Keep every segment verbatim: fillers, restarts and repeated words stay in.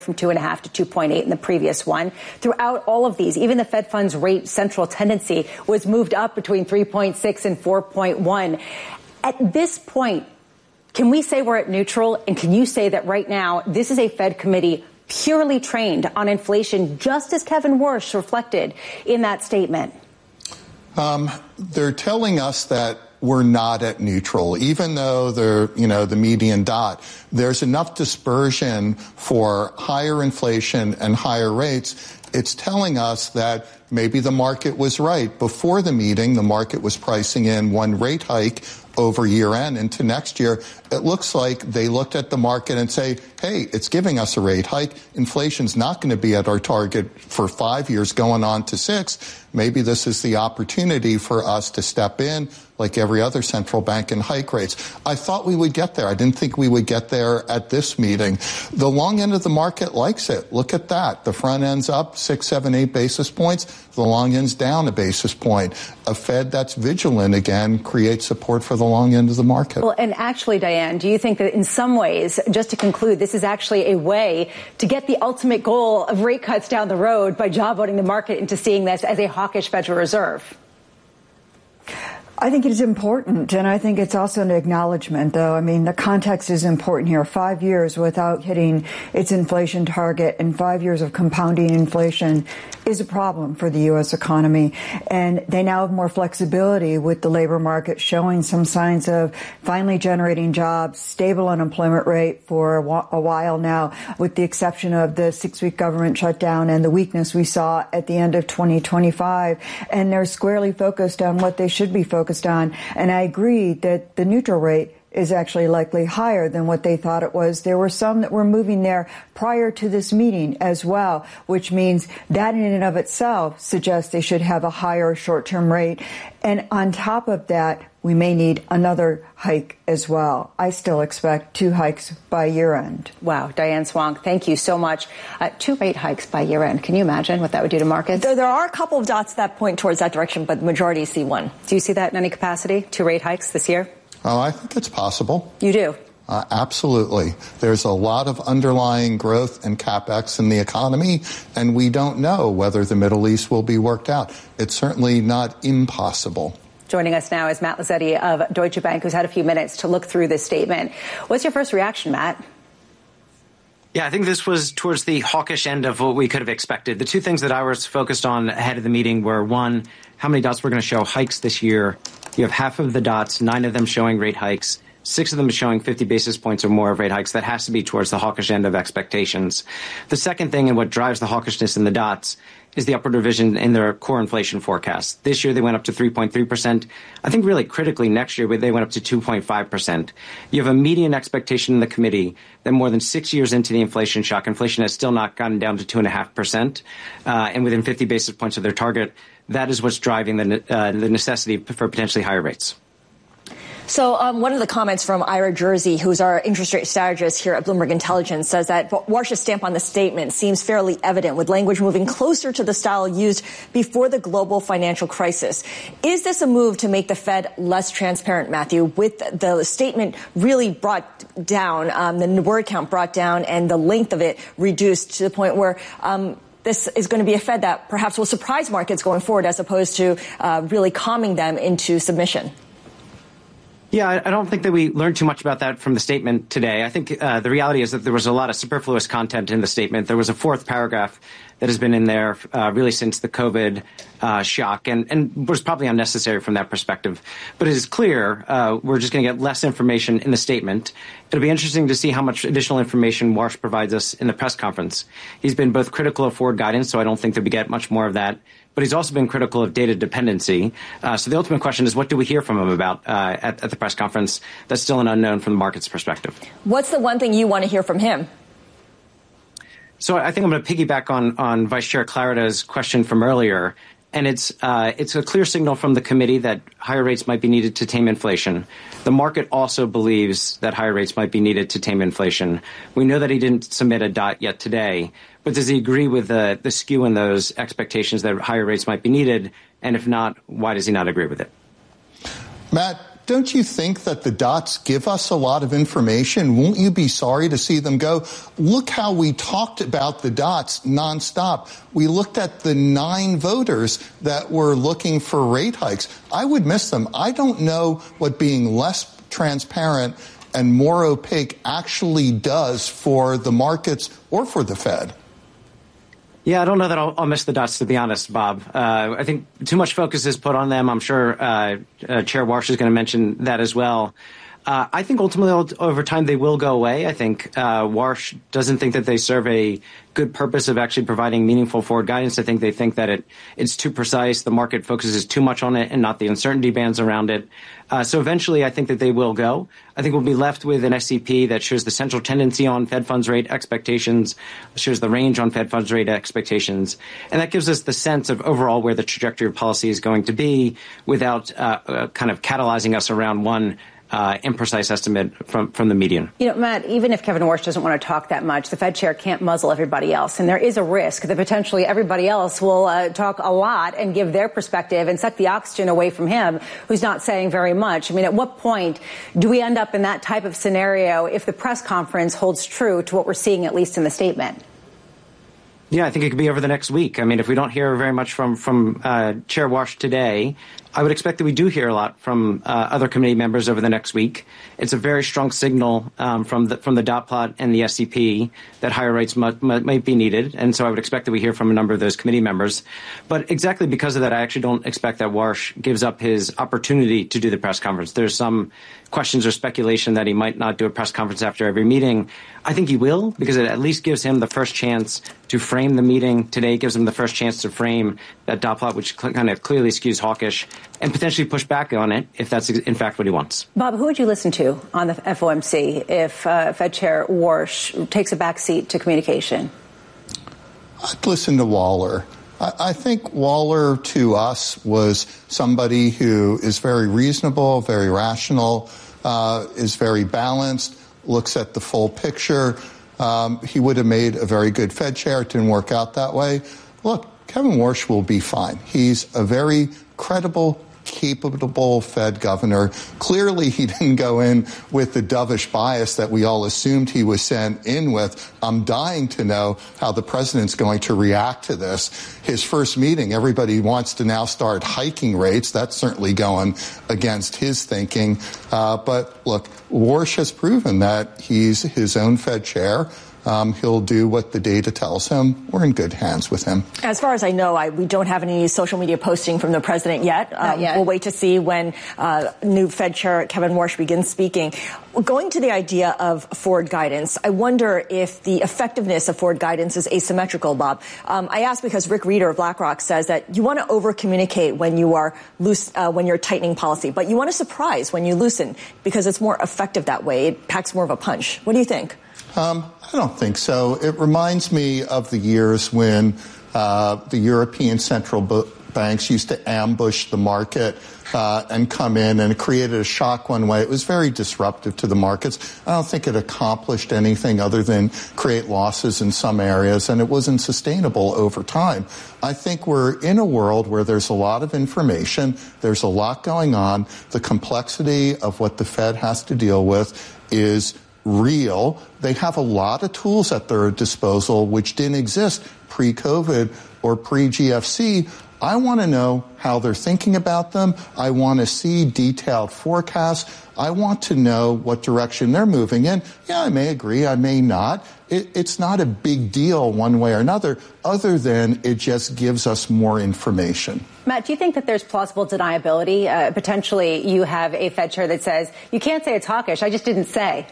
from two and a half to two point eight in the previous one. Throughout all of these, even the Fed funds rate central tendency was moved up between three point six and four point one. At this point, can we say we're at neutral? And can you say that right now this is a Fed committee purely trained on inflation, just as Kevin Warsh reflected in that statement? Um, they're telling us that we're not at neutral, even though they're, you know, the median dot. There's enough dispersion for higher inflation and higher rates. It's telling us that maybe the market was right. Before the meeting, the market was pricing in one rate hike over year end into next year. It looks like they looked at the market and say, hey, it's giving us a rate hike. Inflation's not going to be at our target for five years going on to six. Maybe this is the opportunity for us to step in like every other central bank and hike rates. I thought we would get there. I didn't think we would get there at this meeting. The long end of the market likes it. Look at that. The front end's up six, seven, eight basis points. The long end's down a basis point. A Fed that's vigilant again creates support for the long end of the market. Well, and actually, Diane, do you think that in some ways, just to conclude, this is actually a way to get the ultimate goal of rate cuts down the road by job voting the market into seeing this as a hawkish Federal Reserve? I think it is important, and I think it's also an acknowledgement, though. I mean, the context is important here. Five years without hitting its inflation target and five years of compounding inflation is a problem for the U S economy. And they now have more flexibility with the labor market showing some signs of finally generating jobs, stable unemployment rate for a while now, with the exception of the six-week government shutdown and the weakness we saw at the end of twenty twenty-five. And they're squarely focused on what they should be focused on. And I agree that the neutral rate is actually likely higher than what they thought it was. There were some that were moving there prior to this meeting as well, which means that in and of itself suggests they should have a higher short-term rate. And on top of that, we may need another hike as well. I still expect two hikes by year end. Wow. Diane Swonk, thank you so much. Uh, two rate hikes by year end. Can you imagine what that would do to markets? There, there are a couple of dots that point towards that direction, but the majority see one. Do you see that in any capacity? Two rate hikes this year? Oh, I think it's possible. You do? Uh, absolutely. There's a lot of underlying growth and capex in the economy, and we don't know whether the Middle East will be worked out. It's certainly not impossible. Joining us now is Matt Lazzetti of Deutsche Bank, who's had a few minutes to look through this statement. What's your first reaction, Matt? Yeah, I think this was towards the hawkish end of what we could have expected. The two things that I was focused on ahead of the meeting were, one, how many dots were going to show hikes this year. You have half of the dots, nine of them showing rate hikes, six of them showing fifty basis points or more of rate hikes. That has to be towards the hawkish end of expectations. The second thing, and what drives the hawkishness in the dots, is the upward revision in their core inflation forecast. This year they went up to three point three percent. I think really critically next year they went up to two point five percent. You have a median expectation in the committee that more than six years into the inflation shock, inflation has still not gotten down to two point five percent, uh, and within fifty basis points of their target. That is what's driving the, uh, the necessity for potentially higher rates. So um, one of the comments from Ira Jersey, who's our interest rate strategist here at Bloomberg Intelligence, says that Warsh's stamp on the statement seems fairly evident, with language moving closer to the style used before the global financial crisis. Is this a move to make the Fed less transparent, Matthew, with the statement really brought down, um, the word count brought down, and the length of it reduced to the point where um, this is going to be a Fed that perhaps will surprise markets going forward, as opposed to uh, really calming them into submission? Yeah, I don't think that we learned too much about that from the statement today. I think uh, the reality is that there was a lot of superfluous content in the statement. There was a fourth paragraph that has been in there uh, really since the COVID uh, shock, and, and was probably unnecessary from that perspective. But it is clear uh, we're just going to get less information in the statement. It'll be interesting to see how much additional information Warsh provides us in the press conference. He's been both critical of forward guidance, so I don't think that we get much more of that. But he's also been critical of data dependency. Uh, so the ultimate question is, what do we hear from him about uh, at, at the press conference? That's still an unknown from the market's perspective. What's the one thing you want to hear from him? So I think I'm going to piggyback on, on Vice Chair Clarida's question from earlier. And it's uh, it's a clear signal from the committee that higher rates might be needed to tame inflation. The market also believes that higher rates might be needed to tame inflation. We know that he didn't submit a dot yet today, but does he agree with the, the skew in those expectations that higher rates might be needed? And if not, why does he not agree with it? Matt, don't you think that the dots give us a lot of information? Won't you be sorry to see them go? Look how we talked about the dots nonstop. We looked at the nine voters that were looking for rate hikes. I would miss them. I don't know what being less transparent and more opaque actually does for the markets or for the Fed. Yeah, I don't know that I'll, I'll miss the dots, to be honest, Bob. Uh, I think too much focus is put on them. I'm sure uh, uh, Chair Warsh is going to mention that as well. Uh, I think ultimately, over time, they will go away. I think uh, Warsh doesn't think that they serve a good purpose of actually providing meaningful forward guidance. I think they think that it it's too precise. The market focuses too much on it and not the uncertainty bands around it. Uh, so eventually, I think that they will go. I think we'll be left with an S C P that shows the central tendency on Fed funds rate expectations, shows the range on Fed funds rate expectations. And that gives us the sense of overall where the trajectory of policy is going to be without uh, uh, kind of catalyzing us around one Uh, imprecise estimate from, from the median. You know, Matt, even if Kevin Warsh doesn't want to talk that much, the Fed chair can't muzzle everybody else. And there is a risk that potentially everybody else will uh, talk a lot and give their perspective and suck the oxygen away from him, who's not saying very much. I mean, at what point do we end up in that type of scenario if the press conference holds true to what we're seeing, at least in the statement? Yeah, I think it could be over the next week. I mean, if we don't hear very much from, from uh, Chair Warsh today, I would expect that we do hear a lot from uh, other committee members over the next week. It's a very strong signal um, from the from the dot plot and the S C P that higher rates might, might be needed, and so I would expect that we hear from a number of those committee members. But exactly because of that, I actually don't expect that Warsh gives up his opportunity to do the press conference. There's some questions or speculation that he might not do a press conference after every meeting. I think he will, because it at least gives him the first chance to frame the meeting. Today gives him the first chance to frame that dot plot, which cl- kind of clearly skews hawkish, and potentially push back on it if that's in fact what he wants. Bob, who would you listen to on the F O M C if uh, Fed Chair Warsh takes a back seat to communication? I'd listen to Waller. I, I think Waller to us was somebody who is very reasonable, very rational, uh, is very balanced, looks at the full picture. Um, he would have made a very good Fed chair. It didn't work out that way. Look, Kevin Warsh will be fine. He's a very credible, capable Fed governor. Clearly, he didn't go in with the dovish bias that we all assumed he was sent in with. I'm dying to know how the president's going to react to this. His first meeting, everybody wants to now start hiking rates. That's certainly going against his thinking. Uh, but look, Warsh has proven that he's his own Fed chair. Um, he'll do what the data tells him. We're in good hands with him. As far as I know, I, we don't have any social media posting from the president yet. Um, yet. We'll wait to see when uh, new Fed Chair Kevin Warsh begins speaking. Going to the idea of forward guidance, I wonder if the effectiveness of forward guidance is asymmetrical, Bob. Um, I ask because Rick Reeder of BlackRock says that you want to over-communicate when you are loose, uh, when you're tightening policy, but you want to surprise when you loosen because it's more effective that way. It packs more of a punch. What do you think? Um, I don't think so. It reminds me of the years when uh, the European central b- banks used to ambush the market uh, and come in, and it created a shock one way. It was very disruptive to the markets. I don't think it accomplished anything other than create losses in some areas, and it wasn't sustainable over time. I think we're in a world where there's a lot of information, there's a lot going on. The complexity of what the Fed has to deal with is real. They have a lot of tools at their disposal which didn't exist pre-COVID or pre-G F C. I want to know how they're thinking about them. I want to see detailed forecasts. I want to know what direction they're moving in. Yeah, I may agree. I may not. It, it's not a big deal one way or another, other than it just gives us more information. Matt, do you think that there's plausible deniability? Uh, potentially you have a Fed chair that says, you can't say it's hawkish. I just didn't say.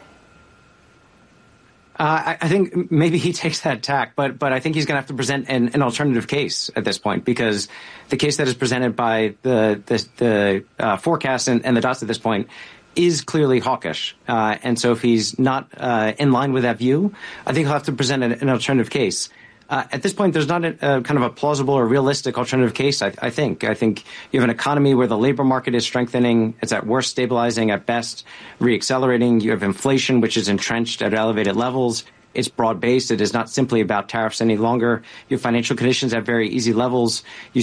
Uh, I, I think maybe he takes that tack, but but I think he's going to have to present an, an alternative case at this point, because the case that is presented by the the, the uh, forecast and, and the dots at this point is clearly hawkish. Uh, and so if he's not uh, in line with that view, I think he'll have to present an, an alternative case. Uh, at this point, there's not a, a kind of a plausible or realistic alternative case, I, I think. I think you have an economy where the labor market is strengthening. It's at worst stabilizing, at best reaccelerating. You have inflation, which is entrenched at elevated levels. It's broad-based. It is not simply about tariffs any longer. You have financial conditions at very easy levels. You see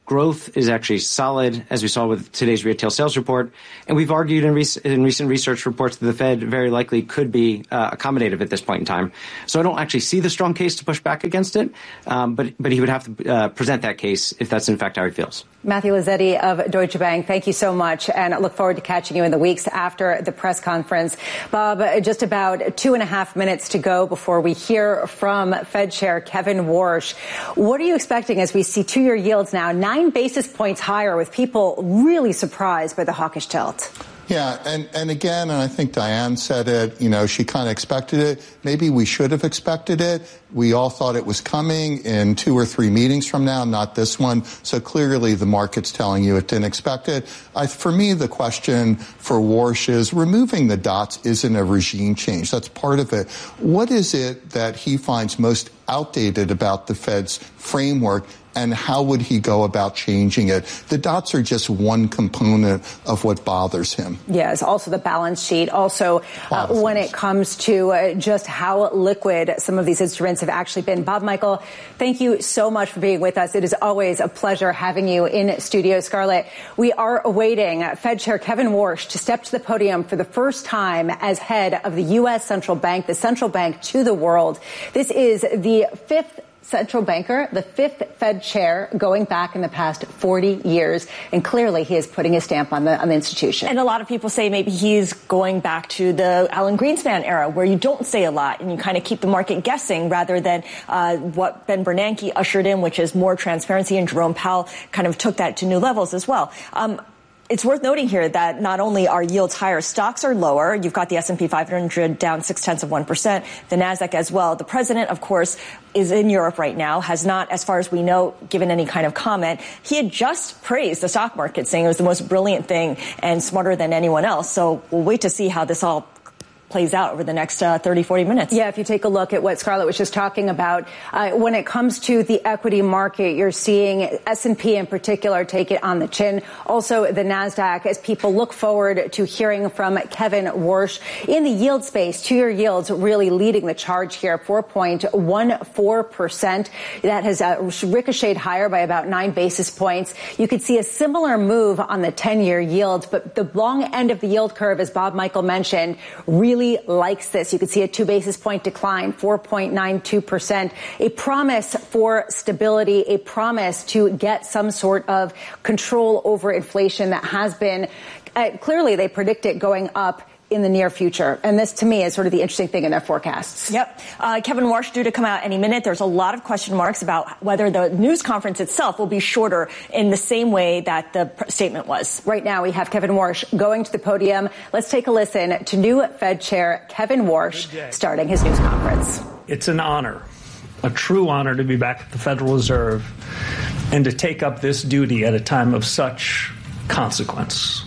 Growth is actually solid, as we saw with today's retail sales report. And we've argued in, rec- in recent research reports that the Fed very likely could be uh, accommodative at this point in time. So I don't actually see the strong case to push back against it, um, but, but he would have to uh, present that case if that's in fact how he feels. Matthew Lazzetti of Deutsche Bank, thank you so much, and I look forward to catching you in the weeks after the press conference. Bob, just about two and a half minutes to go before we hear from Fed Chair Kevin Warsh. What are you expecting as we see two-year yields now nine basis points higher, with people really surprised by the hawkish tilt? Yeah, and, and again, and I think Diane said it, you know, she kind of expected it. Maybe we should have expected it. We all thought it was coming in two or three meetings from now, not this one. So clearly the market's telling you it didn't expect it. I, for me, the question for Warsh is removing the dots isn't a regime change. That's part of it. What is it that he finds most outdated about the Fed's framework, and how would he go about changing it? The dots are just one component of what bothers him. Yes, also the balance sheet. Also, uh, when it comes to uh, just how liquid some of these instruments have actually been. Bob Michael, thank you so much for being with us. It is always a pleasure having you in studio. Scarlett, we are awaiting Fed Chair Kevin Warsh to step to the podium for the first time as head of the U S Central Bank, the central bank to the world. This is the fifth central banker, the fifth Fed chair going back in the past forty years. And clearly he is putting his stamp on the, on the institution. And a lot of people say maybe he's going back to the Alan Greenspan era, where you don't say a lot and you kind of keep the market guessing, rather than uh, what Ben Bernanke ushered in, which is more transparency. And Jerome Powell kind of took that to new levels as well. Um, It's worth noting here that not only are yields higher, stocks are lower. You've got the S and P five hundred down six tenths of one percent, the NASDAQ as well. The president, of course, is in Europe right now, has not, as far as we know, given any kind of comment. He had just praised the stock market, saying it was the most brilliant thing and smarter than anyone else. So we'll wait to see how this all plays out over the next uh, thirty, forty minutes. Yeah, if you take a look at what Scarlett was just talking about, uh, when it comes to the equity market, you're seeing S and P in particular take it on the chin. Also, the NASDAQ, as people look forward to hearing from Kevin Warsh. In the yield space, two-year yields really leading the charge here, four point one four percent. That has uh, ricocheted higher by about nine basis points. You could see a similar move on the ten-year yield, but the long end of the yield curve, as Bob Michael mentioned, really likes this. You can see a two basis point decline, four point nine two percent, a promise for stability, a promise to get some sort of control over inflation that has been, uh, clearly they predict it going up in the near future. And this, to me, is sort of the interesting thing in their forecasts. Yep. Uh, Kevin Warsh due to come out any minute. There's a lot of question marks about whether the news conference itself will be shorter in the same way that the pr- statement was. Right now, we have Kevin Warsh going to the podium. Let's take a listen to new Fed Chair Kevin Warsh starting his news conference. It's an honor, a true honor, to be back at the Federal Reserve and to take up this duty at a time of such consequence.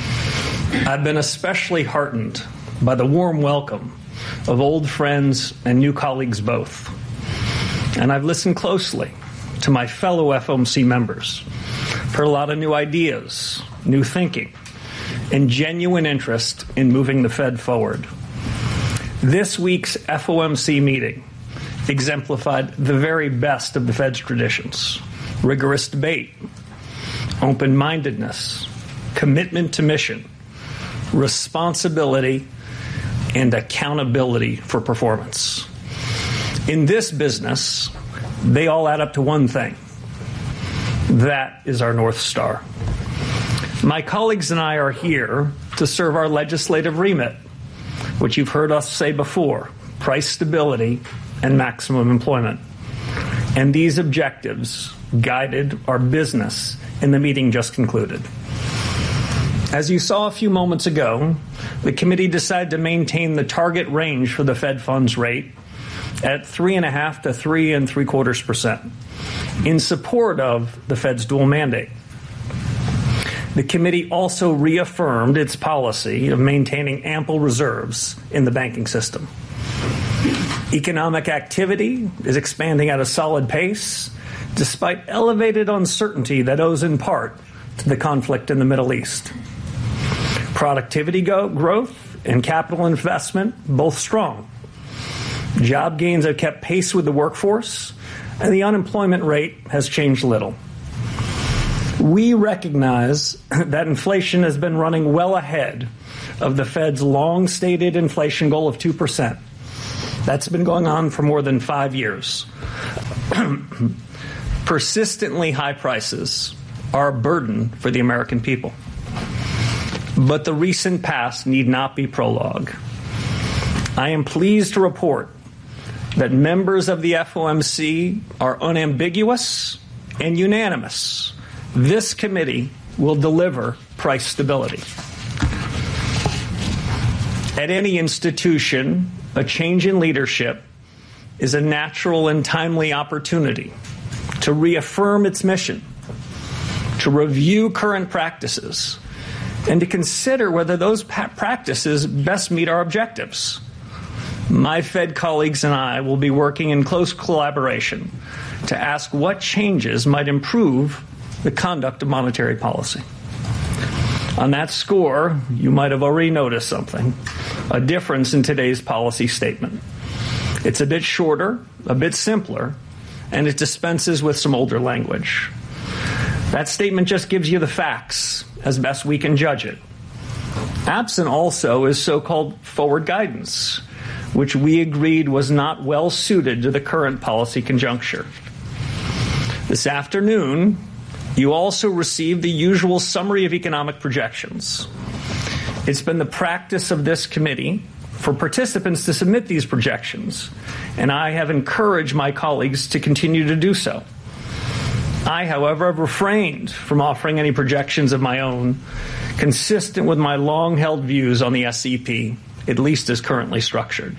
I've been especially heartened by the warm welcome of old friends and new colleagues both. And I've listened closely to my fellow F O M C members, heard a lot of new ideas, new thinking, and genuine interest in moving the Fed forward. This week's F O M C meeting exemplified the very best of the Fed's traditions: rigorous debate, open-mindedness, commitment to mission, responsibility, and accountability for performance. In this business, they all add up to one thing. That is our North Star. My colleagues and I are here to serve our legislative remit, which you've heard us say before: price stability and maximum employment. And these objectives guided our business in the meeting just concluded. As you saw a few moments ago, the committee decided to maintain the target range for the Fed funds rate at three and a half to three and three quarters percent in support of the Fed's dual mandate. The committee also reaffirmed its policy of maintaining ample reserves in the banking system. Economic activity is expanding at a solid pace, despite elevated uncertainty that owes in part to the conflict in the Middle East. Productivity go- growth and capital investment, both strong. Job gains have kept pace with the workforce, and the unemployment rate has changed little. We recognize that inflation has been running well ahead of the Fed's long-stated inflation goal of two percent. That's been going on for more than five years. Persistently high prices are a burden for the American people. But the recent past need not be prologue. I am pleased to report that members of the F O M C are unambiguous and unanimous. This committee will deliver price stability. At any institution, a change in leadership is a natural and timely opportunity to reaffirm its mission, to review current practices, and to consider whether those pa- practices best meet our objectives. My Fed colleagues and I will be working in close collaboration to ask what changes might improve the conduct of monetary policy. On that score, you might have already noticed something, a difference in today's policy statement. It's a bit shorter, a bit simpler, and it dispenses with some older language. That statement just gives you the facts as best we can judge it. Absent also is so-called forward guidance, which we agreed was not well suited to the current policy conjuncture. This afternoon, you also received the usual summary of economic projections. It's been the practice of this committee for participants to submit these projections, and I have encouraged my colleagues to continue to do so. I, however, have refrained from offering any projections of my own, consistent with my long-held views on the S E P, at least as currently structured.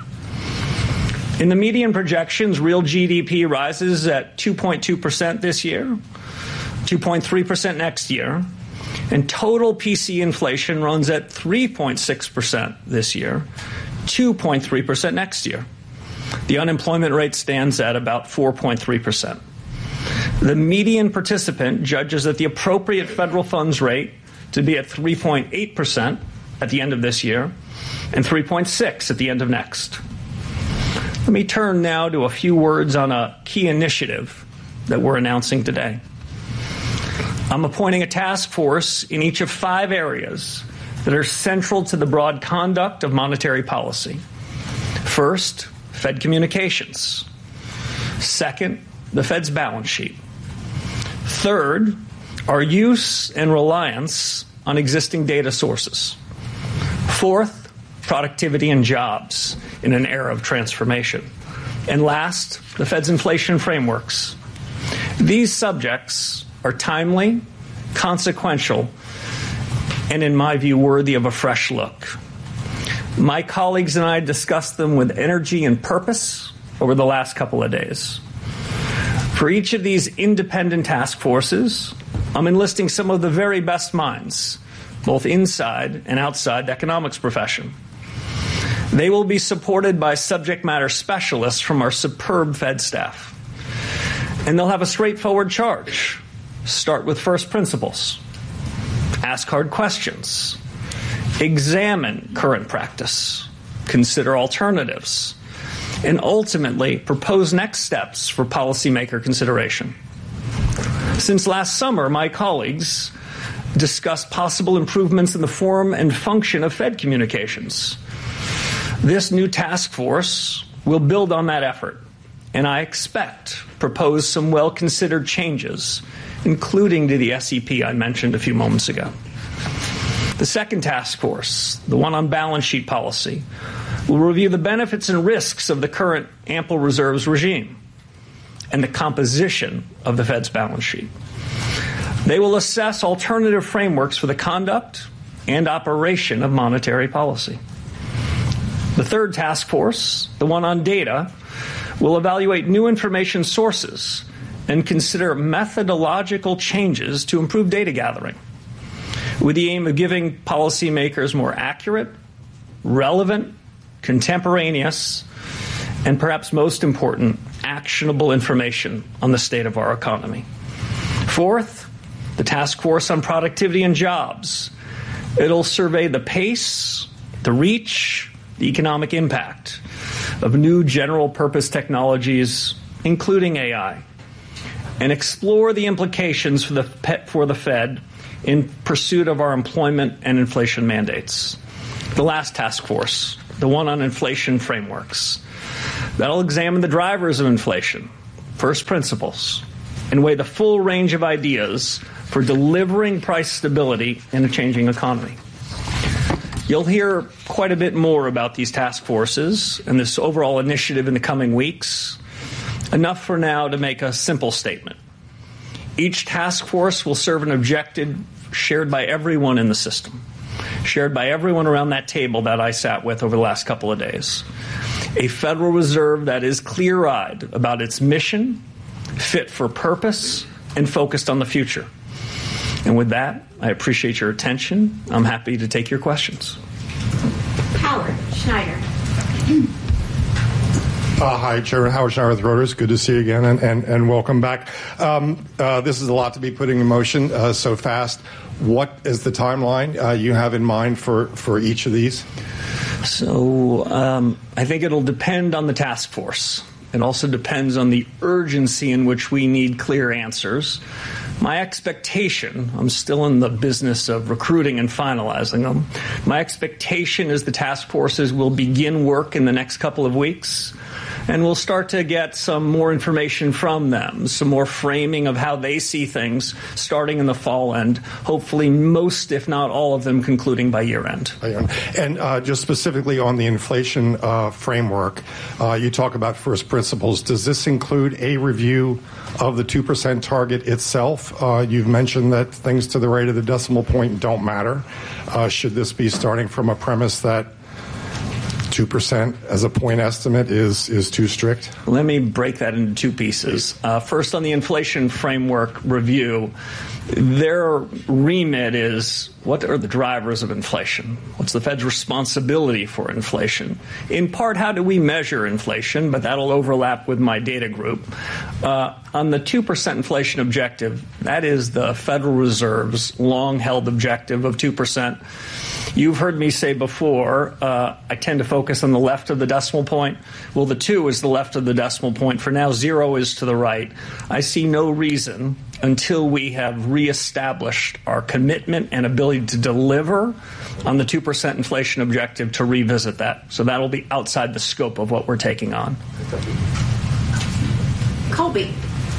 In the median projections, real G D P rises at two point two percent this year, two point three percent next year, and total P C inflation runs at three point six percent this year, two point three percent next year. The unemployment rate stands at about four point three percent. The median participant judges that the appropriate federal funds rate to be at three point eight percent at the end of this year and three point six at the end of next. Let me turn now to a few words on a key initiative that we're announcing today. I'm appointing a task force in each of five areas that are central to the broad conduct of monetary policy. First, Fed communications. Second, the Fed's balance sheet. Third, our use and reliance on existing data sources. Fourth, productivity and jobs in an era of transformation. And last, the Fed's inflation frameworks. These subjects are timely, consequential, and in my view, worthy of a fresh look. My colleagues and I discussed them with energy and purpose over the last couple of days. For each of these independent task forces, I'm enlisting some of the very best minds, both inside and outside the economics profession. They will be supported by subject matter specialists from our superb Fed staff. And they'll have a straightforward charge. Start with first principles. Ask hard questions. Examine current practice. Consider alternatives. And ultimately, propose next steps for policymaker consideration. Since last summer, my colleagues discussed possible improvements in the form and function of Fed communications. This new task force will build on that effort, and I expect propose some well-considered changes, including to the S E P I mentioned a few moments ago. The second task force, the one on balance sheet policy, will review the benefits and risks of the current ample reserves regime and the composition of the Fed's balance sheet. They will assess alternative frameworks for the conduct and operation of monetary policy. The third task force, the one on data, will evaluate new information sources and consider methodological changes to improve data gathering, with the aim of giving policymakers more accurate, relevant, contemporaneous, and perhaps most important, actionable information on the state of our economy. Fourth, the task force on productivity and jobs. It'll survey the pace, the reach, the economic impact of new general purpose technologies, including A I, and explore the implications for the, for the Fed in pursuit of our employment and inflation mandates. The last task force, the one on inflation frameworks, that'll examine the drivers of inflation, first principles, and weigh the full range of ideas for delivering price stability in a changing economy. You'll hear quite a bit more about these task forces and this overall initiative in the coming weeks. Enough for now to make a simple statement. Each task force will serve an objective shared by everyone in the system, shared by everyone around that table that I sat with over the last couple of days. A Federal Reserve that is clear-eyed about its mission, fit for purpose, and focused on the future. And with that, I appreciate your attention. I'm happy to take your questions. Howard Schneider. Uh, hi, Chairman Howard Schneider with Reuters. Good to see you again, and, and, and welcome back. Um, uh, this is a lot to be putting in motion uh, so fast. What is the timeline uh, you have in mind for, for each of these? So um, I think it'll depend on the task force. It also depends on the urgency in which we need clear answers. My expectation, I'm still in the business of recruiting and finalizing them. My expectation is the task forces will begin work in the next couple of weeks, and we'll start to get some more information from them, some more framing of how they see things starting in the fall end, hopefully most, if not all of them, concluding by year end. And uh, just specifically on the inflation uh, framework, uh, you talk about first principles. Does this include a review of the two percent target itself? Uh, you've mentioned that things to the right of the decimal point don't matter. Uh, should this be starting from a premise that two percent as a point estimate is, is too strict? Let me break that into two pieces. Uh, first, on the inflation framework review, their remit is, what are the drivers of inflation? What's the Fed's responsibility for inflation? In part, how do we measure inflation? But that'll overlap with my data group. Uh, on the two percent inflation objective, that is the Federal Reserve's long-held objective of two percent. You've heard me say before, uh, I tend to focus on the left of the decimal point. Well, the two is the left of the decimal point. For now, zero is to the right. I see no reason until we have reestablished our commitment and ability to deliver on the two percent inflation objective to revisit that. So that'll be outside the scope of what we're taking on. Colby.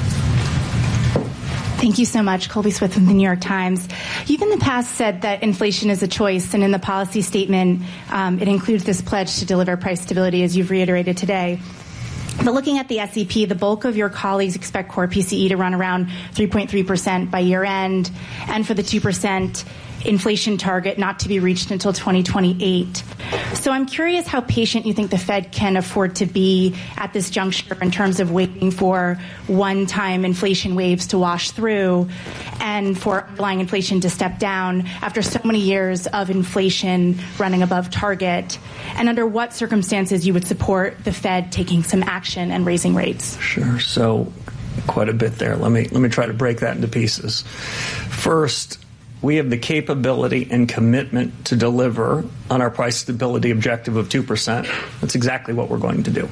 Thank you so much. Colby Swift from the New York Times. You've in the past said that inflation is a choice, and in the policy statement, um, it includes this pledge to deliver price stability, as you've reiterated today. But looking at the S E P, the bulk of your colleagues expect core P C E to run around three point three percent by year end, and for the two percent inflation target not to be reached until twenty twenty-eight. So I'm curious how patient you think the Fed can afford to be at this juncture in terms of waiting for one-time inflation waves to wash through and for underlying inflation to step down after so many years of inflation running above target, and under what circumstances you would support the Fed taking some action and raising rates. Sure. So quite a bit there. Let me let me try to break that into pieces. First, we have the capability and commitment to deliver on our price stability objective of two percent. That's exactly what we're going to do.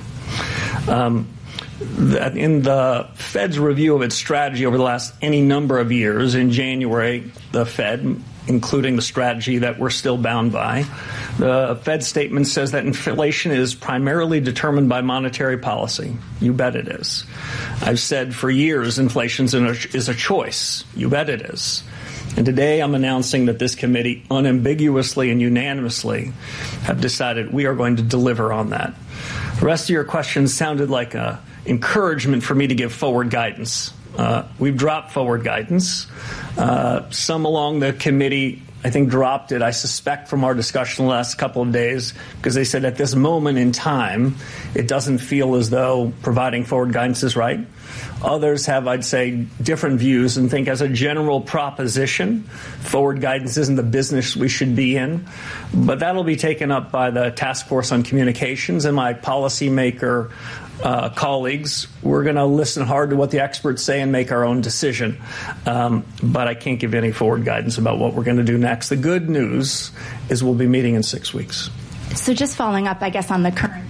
Um, that in the Fed's review of its strategy over the last any number of years, in January, the Fed, including the strategy that we're still bound by, the Fed statement says that inflation is primarily determined by monetary policy. You bet it is. I've said for years inflation is a choice. You bet it is. And today I'm announcing that this committee unambiguously and unanimously have decided we are going to deliver on that. The rest of your questions sounded like an encouragement for me to give forward guidance. Uh, we've dropped forward guidance. Uh, some along the committee, I think, dropped it, I suspect, from our discussion the last couple of days, because they said at this moment in time, it doesn't feel as though providing forward guidance is right. Others have, I'd say, different views and think as a general proposition, forward guidance isn't the business we should be in. But that'll be taken up by the Task Force on Communications and my policymaker uh, colleagues. We're going to listen hard to what the experts say and make our own decision. Um, but I can't give any forward guidance about what we're going to do next. The good news is we'll be meeting in six weeks. So just following up, I guess, on the current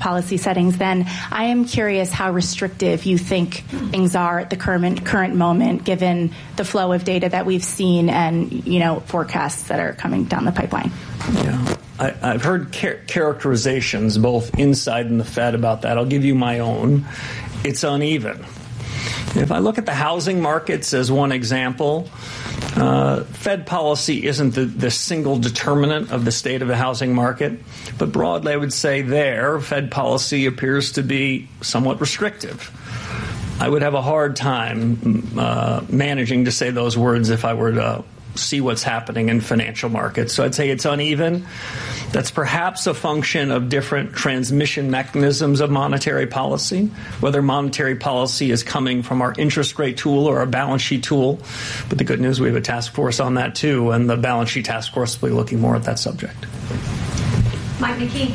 policy settings then. I am curious how restrictive you think things are at the current current moment, given the flow of data that we've seen and, you know, forecasts that are coming down the pipeline. Yeah. I, I've heard char- characterizations both inside and the Fed about that. I'll give you my own. It's uneven. If I look at the housing markets as one example, uh, Fed policy isn't the, the single determinant of the state of the housing market, but broadly I would say there, Fed policy appears to be somewhat restrictive. I would have a hard time uh, managing to say those words if I were to see what's happening in financial markets. So I'd say it's uneven. That's perhaps a function of different transmission mechanisms of monetary policy, whether monetary policy is coming from our interest rate tool or our balance sheet tool. But the good news, we have a task force on that too, and the balance sheet task force will be looking more at that subject. Mike McKee.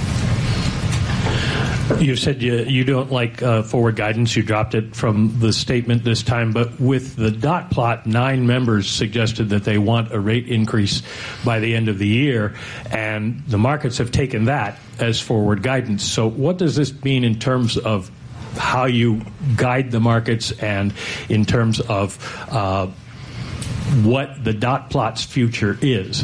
You said you, you don't like uh, forward guidance. You dropped it from the statement this time. But with the dot plot, nine members suggested that they want a rate increase by the end of the year. And the markets have taken that as forward guidance. So what does this mean in terms of how you guide the markets and in terms of uh, what the dot plot's future is?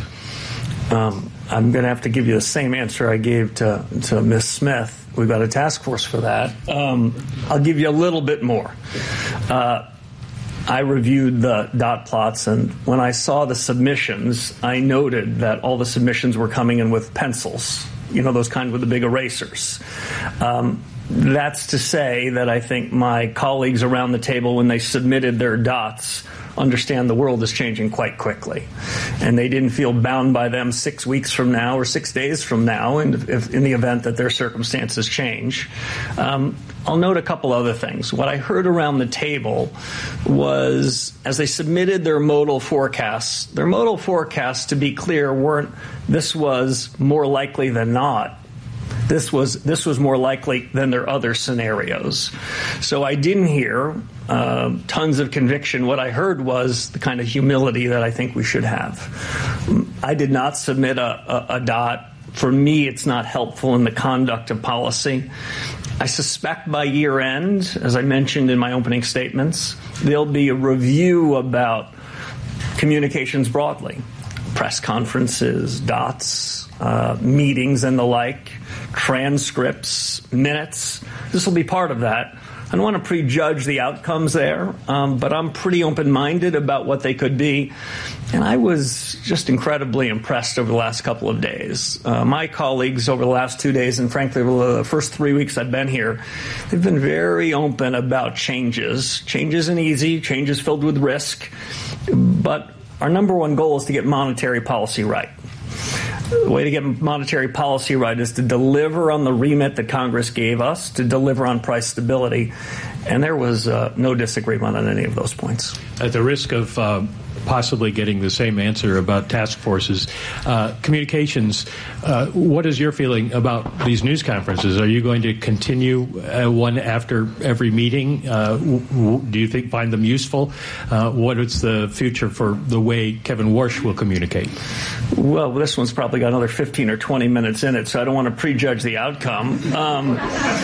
Um, I'm going to have to give you the same answer I gave to, to Miz Smith. We've got a task force for that. Um, I'll give you a little bit more. Uh, I reviewed the dot plots, and when I saw the submissions, I noted that all the submissions were coming in with pencils, you know, those kind with the big erasers. Um, that's to say that I think my colleagues around the table, when they submitted their dots, understand the world is changing quite quickly, and they didn't feel bound by them six weeks from now or six days from now, and if, in the event that their circumstances change. Um, I'll note a couple other things. What I heard around the table was, as they submitted their modal forecasts, their modal forecasts, to be clear, weren't this was more likely than not. This was this was more likely than their other scenarios. So I didn't hear uh, tons of conviction. What I heard was the kind of humility that I think we should have. I did not submit a, a, a dot. For me, it's not helpful in the conduct of policy. I suspect by year end, as I mentioned in my opening statements, there'll be a review about communications broadly, press conferences, dots, uh, meetings and the like, transcripts, minutes. This will be part of that. I don't want to prejudge the outcomes there, um, but I'm pretty open-minded about what they could be. And I was just incredibly impressed over the last couple of days. Uh, my colleagues over the last two days, and frankly, over the first three weeks I've been here, they've been very open about changes. Change isn't easy. Change is filled with risk. But our number one goal is to get monetary policy right. The way to get monetary policy right is to deliver on the remit that Congress gave us, to deliver on price stability. And there was uh, no disagreement on any of those points. At the risk of uh, possibly getting the same answer about task forces, uh, communications, uh, what is your feeling about these news conferences? Are you going to continue uh, one after every meeting? Uh, w- w- do you think find them useful? Uh, what is the future for the way Kevin Warsh will communicate? Well, this one's probably got another fifteen or twenty minutes in it, so I don't want to prejudge the outcome. Um,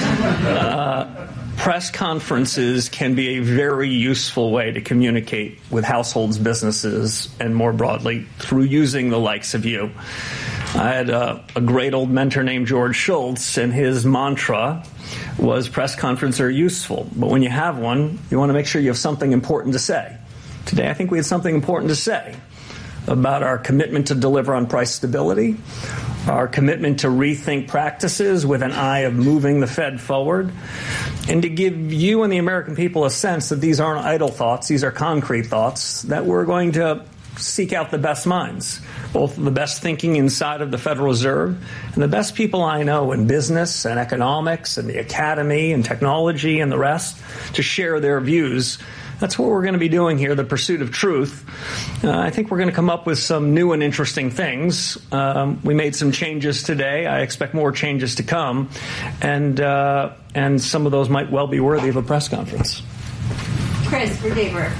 uh, Press conferences can be a very useful way to communicate with households, businesses, and more broadly through using the likes of you. I had a, a great old mentor named George Shultz, and his mantra was press conferences are useful, but when you have one, you want to make sure you have something important to say. Today, I think we had something important to say about our commitment to deliver on price stability, our commitment to rethink practices with an eye of moving the Fed forward, and to give you and the American people a sense that these aren't idle thoughts, these are concrete thoughts, that we're going to seek out the best minds, both the best thinking inside of the Federal Reserve and the best people I know in business and economics and the academy and technology and the rest, to share their views. That's what we're going to be doing here, the pursuit of truth. Uh, I think we're going to come up with some new and interesting things. Um, we made some changes today. I expect more changes to come. And uh, and some of those might well be worthy of a press conference. Chris Rugaber.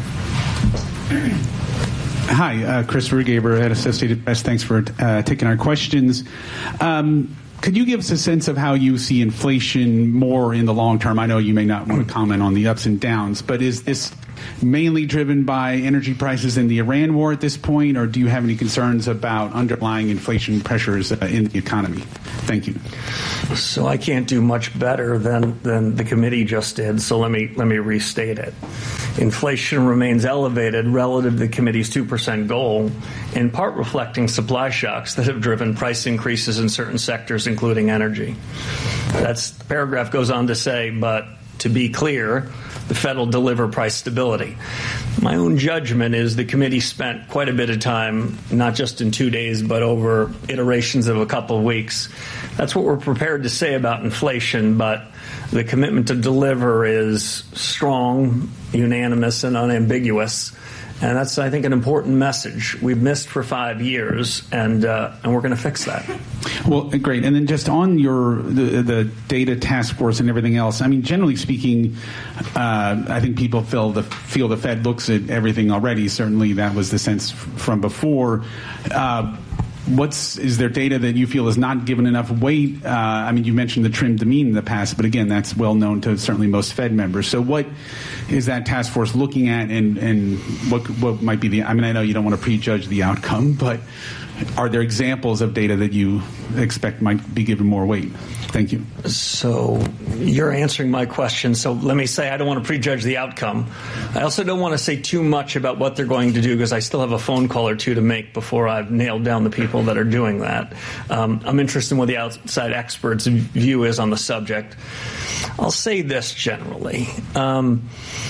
Hi, uh, Chris Rugaber at Associated Press. Thanks for uh, taking our questions. Um, could you give us a sense of how you see inflation more in the long term? I know you may not want to comment on the ups and downs, but is this mainly driven by energy prices in the Iran war at this point, or do you have any concerns about underlying inflation pressures uh, in the economy? Thank you. So I can't do much better than, than the committee just did, so let me let me restate it. Inflation remains elevated relative to the committee's two percent goal, in part reflecting supply shocks that have driven price increases in certain sectors, including energy. That's, the paragraph goes on to say, but to be clear, the Fed will deliver price stability. My own judgment is the committee spent quite a bit of time, not just in two days, but over iterations of a couple of weeks. That's what we're prepared to say about inflation, but the commitment to deliver is strong, unanimous, and unambiguous. And that's, I think, an important message. We've missed for five years, and uh, and we're going to fix that. Well, great. And then just on your the, the data task force and everything else, I mean, generally speaking, uh, I think people feel the feel the Fed looks at everything already. Certainly, that was the sense from before. Uh, What's is there data that you feel is not given enough weight? Uh, I mean, you mentioned the trimmed mean in the past, but again, that's well known to certainly most Fed members. So, what is that task force looking at, and and what what might be the? I mean, I know you don't want to prejudge the outcome, but are there examples of data that you expect might be given more weight? Thank you. So you're answering my question. So let me say I don't want to prejudge the outcome. I also don't want to say too much about what they're going to do because I still have a phone call or two to make before I've nailed down the people that are doing that. Um, I'm interested in what the outside experts' view is on the subject. I'll say this generally. Um,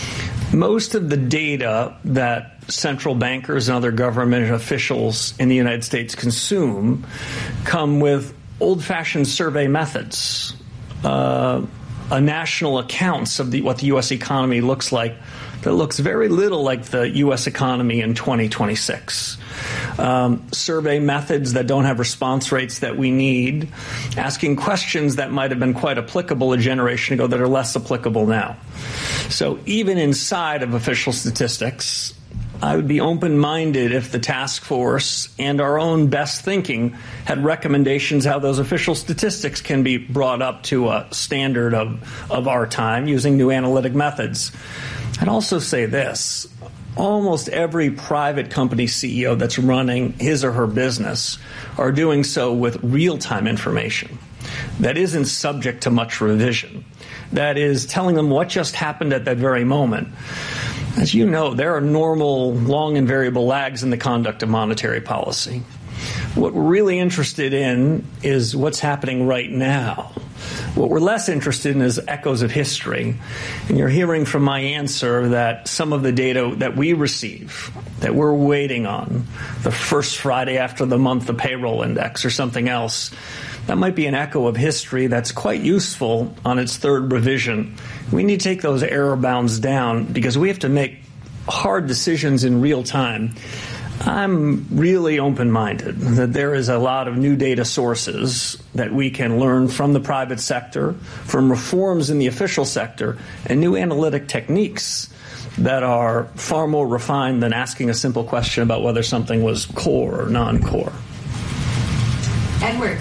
most of the data that central bankers and other government officials in the United States consume come with old-fashioned survey methods, uh, a national accounts of the, what the U S economy looks like that looks very little like the U S economy in twenty twenty-six. Um, survey methods that don't have response rates that we need, asking questions that might have been quite applicable a generation ago that are less applicable now. So even inside of official statistics, I would be open-minded if the task force and our own best thinking had recommendations how those official statistics can be brought up to a standard of, of our time using new analytic methods. I'd also say this. Almost every private company C E O that's running his or her business are doing so with real-time information that isn't subject to much revision, that is telling them what just happened at that very moment. As you know, there are normal, long and variable lags in the conduct of monetary policy. What we're really interested in is what's happening right now. What we're less interested in is echoes of history. And you're hearing from my answer that some of the data that we receive, that we're waiting on, the first Friday after the month, the payroll index or something else, that might be an echo of history that's quite useful on its third revision. We need to take those error bounds down because we have to make hard decisions in real time. I'm really open-minded that there is a lot of new data sources that we can learn from the private sector, from reforms in the official sector, and new analytic techniques that are far more refined than asking a simple question about whether something was core or non-core. Edward.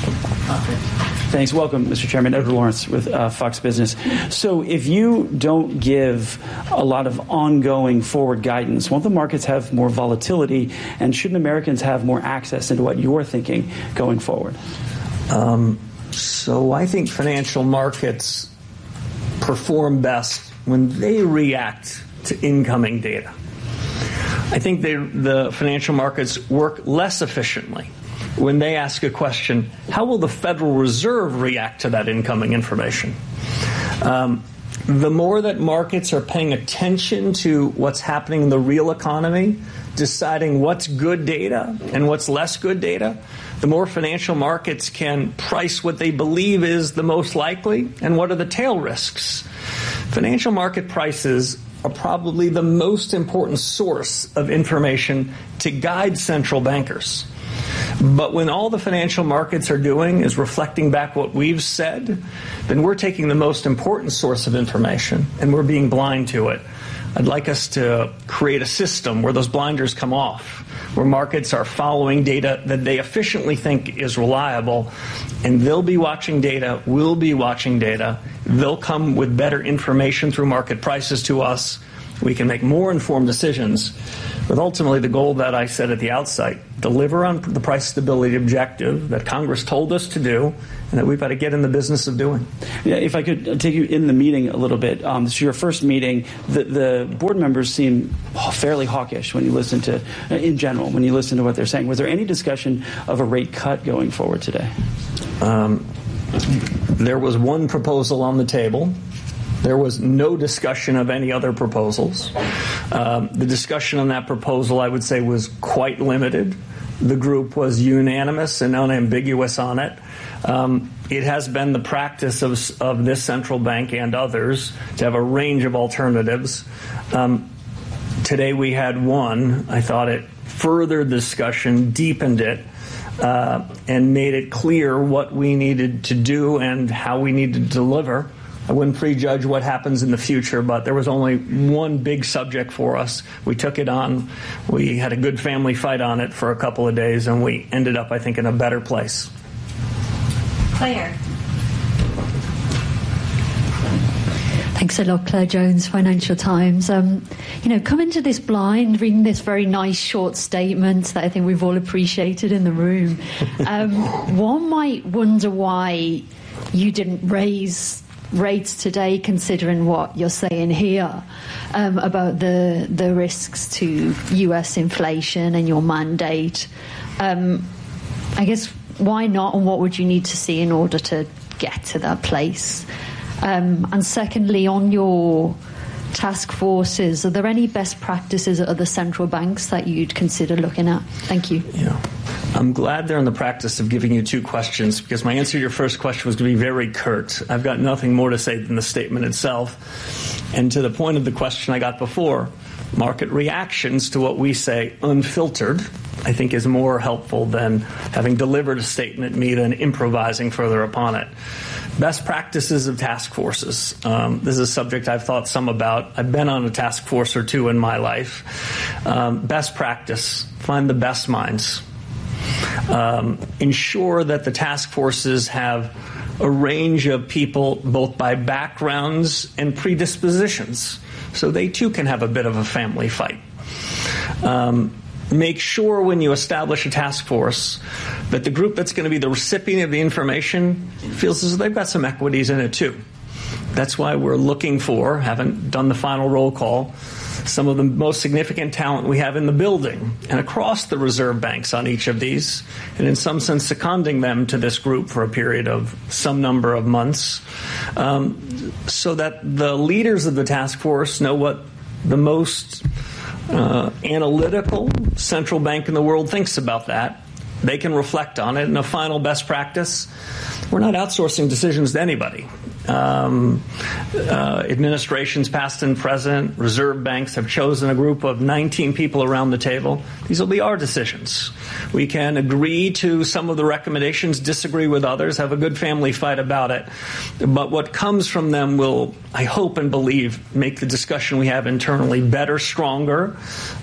Thanks. Welcome, Mister Chairman. Edward Lawrence with uh, Fox Business. So if you don't give a lot of ongoing forward guidance, won't the markets have more volatility, and shouldn't Americans have more access into what you're thinking going forward? Um, so I think financial markets perform best when they react to incoming data. I think they, the financial markets work less efficiently when they ask a question, how will the Federal Reserve react to that incoming information? Um, the more that markets are paying attention to what's happening in the real economy, deciding what's good data and what's less good data, the more financial markets can price what they believe is the most likely and what are the tail risks. Financial market prices are probably the most important source of information to guide central bankers. But when all the financial markets are doing is reflecting back what we've said, then we're taking the most important source of information and we're being blind to it. I'd like us to create a system where those blinders come off, where markets are following data that they efficiently think is reliable, and they'll be watching data, we'll be watching data, they'll come with better information through market prices to us, we can make more informed decisions, with ultimately the goal that I said at the outset, deliver on the price stability objective that Congress told us to do and that we've got to get in the business of doing. Yeah, if I could take you in the meeting a little bit, um, this is your first meeting. The, the board members seem fairly hawkish when you listen to, in general, when you listen to what they're saying. Was there any discussion of a rate cut going forward today? Um, there was one proposal on the table. There was no discussion of any other proposals. Um, the discussion on that proposal, I would say, was quite limited. The group was unanimous and unambiguous on it. Um, it has been the practice of, of this central bank and others to have a range of alternatives. Um, today we had one. I thought it furthered the discussion, deepened it, uh, and made it clear what we needed to do and how we needed to deliver. I wouldn't prejudge what happens in the future, but there was only one big subject for us. We took it on. We had a good family fight on it for a couple of days, and we ended up, I think, in a better place. Claire. Thanks a lot, Claire Jones, Financial Times. Um, you know, coming to this blind, reading this very nice short statement that I think we've all appreciated in the room, um, one might wonder why you didn't raise rates today, considering what you're saying here um, about the the risks to U S inflation and your mandate. Um, I guess why not, and what would you need to see in order to get to that place? Um, and secondly, on your task forces, are there any best practices at other central banks that you'd consider looking at? Thank you. Yeah. I'm glad they're in the practice of giving you two questions, because my answer to your first question was going to be very curt. I've got nothing more to say than the statement itself. And to the point of the question I got before, market reactions to what we say unfiltered, I think, is more helpful than having delivered a statement, me, than improvising further upon it. Best practices of task forces. Um, this is a subject I've thought some about. I've been on a task force or two in my life. Um, best practice, find the best minds. Um, ensure that the task forces have a range of people, both by backgrounds and predispositions, so they too can have a bit of a family fight. Um, make sure when you establish a task force that the group that's going to be the recipient of the information feels as though they've got some equities in it too. That's why we're looking for, haven't done the final roll call, some of the most significant talent we have in the building and across the reserve banks on each of these, and in some sense seconding them to this group for a period of some number of months, um, so that the leaders of the task force know what the most uh, analytical central bank in the world thinks about that. They can reflect on it. And a final best practice, we're not outsourcing decisions to anybody. Um, uh, administrations past and present, reserve banks have chosen a group of nineteen people around the table. These will be our decisions. We can agree to some of the recommendations, disagree with others, have a good family fight about it. But what comes from them will, I hope and believe, make the discussion we have internally better, stronger,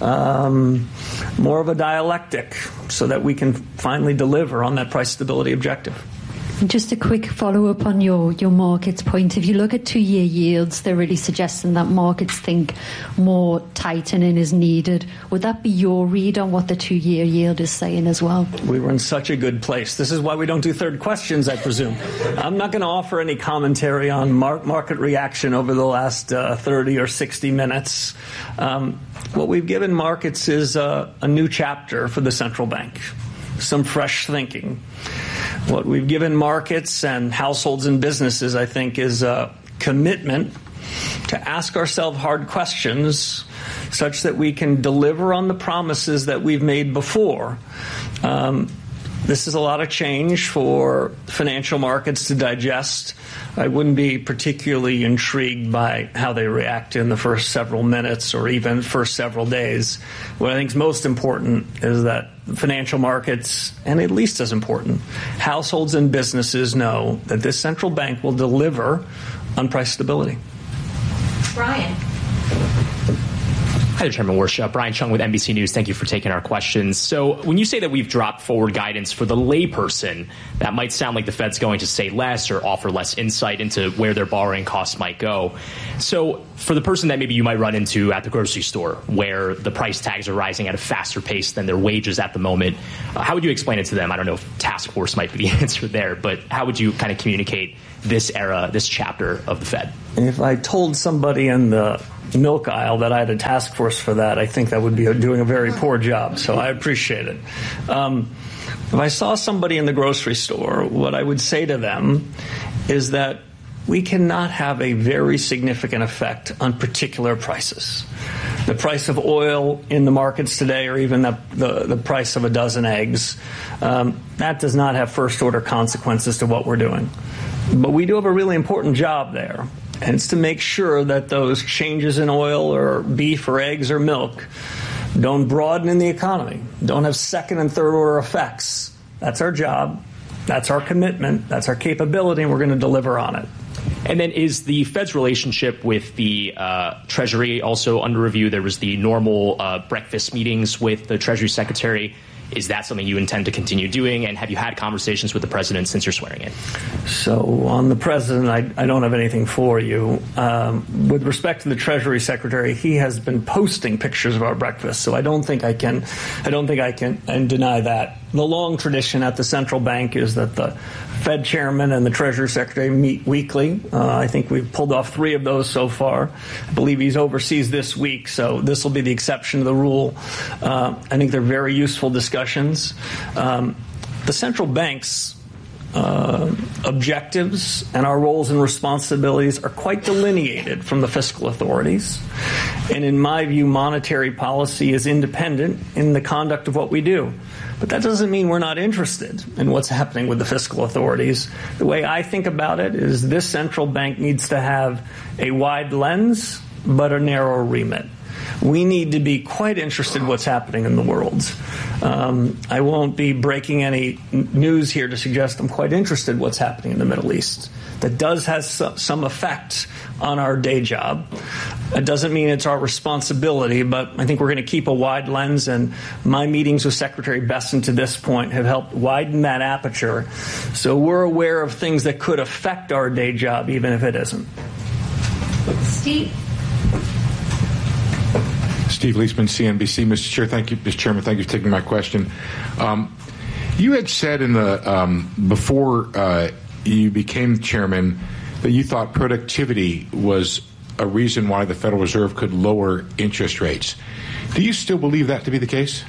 um, more of a dialectic, so that we can finally deliver on that price stability objective. Just a quick follow-up on your, your markets point. If you look at two-year yields, they're really suggesting that markets think more tightening is needed. Would that be your read on what the two-year yield is saying as well? We were in such a good place. This is why we don't do third questions, I presume. I'm not going to offer any commentary on mar- market reaction over the last uh, thirty or sixty minutes. Um, what we've given markets is uh, a new chapter for the central bank, some fresh thinking. What we've given markets and households and businesses, I think, is a commitment to ask ourselves hard questions such that we can deliver on the promises that we've made before. Um, this is a lot of change for financial markets to digest. I wouldn't be particularly intrigued by how they react in the first several minutes or even first several days. What I think is most important is that financial markets, and at least as important, households and businesses know that this central bank will deliver on price stability. Brian. Hi there, Chairman Warsh. Uh, Brian Chung with N B C News. Thank you for taking our questions. So when you say that we've dropped forward guidance for the layperson, that might sound like the Fed's going to say less or offer less insight into where their borrowing costs might go. So for the person that maybe you might run into at the grocery store, where the price tags are rising at a faster pace than their wages at the moment, uh, how would you explain it to them? I don't know if task force might be the answer there, but how would you kind of communicate this era, this chapter of the Fed? If I told somebody in the milk aisle that I had a task force for that, I think that would be doing a very poor job. So I appreciate it. Um, if I saw somebody in the grocery store, what I would say to them is that we cannot have a very significant effect on particular prices. The price of oil in the markets today, or even the, the, the price of a dozen eggs, um, that does not have first-order consequences to what we're doing. But we do have a really important job there, and it's to make sure that those changes in oil or beef or eggs or milk don't broaden in the economy, don't have second and third order effects. That's our job. That's our commitment. That's our capability, and we're going to deliver on it. And then is the Fed's relationship with the uh, Treasury also under review? There was the normal uh, breakfast meetings with the Treasury Secretary. Is that something you intend to continue doing? And have you had conversations with the president since you're swearing in? So on the president, I, I don't have anything for you. Um, with respect to the Treasury Secretary, he has been posting pictures of our breakfast, so I don't think I can, I don't think I can and deny that. The long tradition at the central bank is that the Fed chairman and the Treasury Secretary meet weekly. Uh, I think we've pulled off three of those so far. I believe he's overseas this week, so this will be the exception to the rule. Uh, I think they're very useful discussions. Um, the central bank's uh, objectives and our roles and responsibilities are quite delineated from the fiscal authorities. And in my view, monetary policy is independent in the conduct of what we do. But that doesn't mean we're not interested in what's happening with the fiscal authorities. The way I think about it is this central bank needs to have a wide lens, but a narrow remit. We need to be quite interested in what's happening in the world. Um, I won't be breaking any n- news here to suggest I'm quite interested in what's happening in the Middle East. That does have so- some effect on our day job. It doesn't mean it's our responsibility, but I think we're going to keep a wide lens, and my meetings with Secretary Bessent to this point have helped widen that aperture. So we're aware of things that could affect our day job, even if it isn't. Steve. Steve Leisman, C N B C. Mister Chair, thank you, Mister Chairman. Thank you for taking my question. Um, you had said in the um, before uh, you became chairman that you thought productivity was a reason why the Federal Reserve could lower interest rates. Do you still believe that to be the case?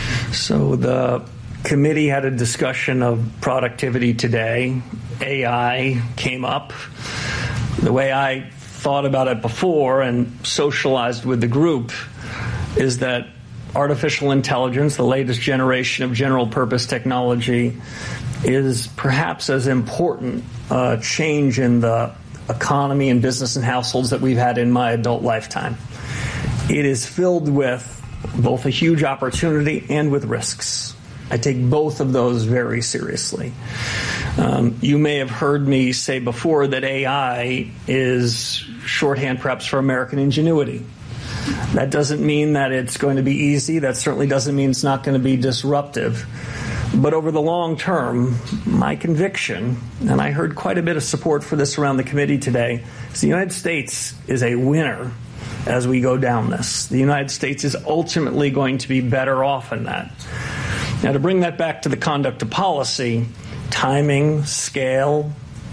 So the committee had a discussion of productivity today. A I came up. The way I thought about it before and socialized with the group is that artificial intelligence, the latest generation of general purpose technology, is perhaps as important a change in the economy and business and households that we've had in my adult lifetime. It is filled with both a huge opportunity and with risks. I take both of those very seriously. Um, you may have heard me say before that A I is shorthand perhaps for American ingenuity. That doesn't mean that it's going to be easy. That certainly doesn't mean it's not going to be disruptive. But over the long term, my conviction, and I heard quite a bit of support for this around the committee today, is the United States is a winner as we go down this. The United States is ultimately going to be better off in that. Now, to bring that back to the conduct of policy, timing, scale,